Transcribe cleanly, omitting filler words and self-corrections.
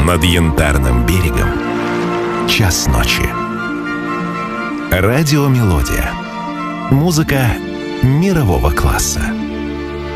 над Янтарным берегом. Час ночи. Радиомелодия. Музыка мирового класса.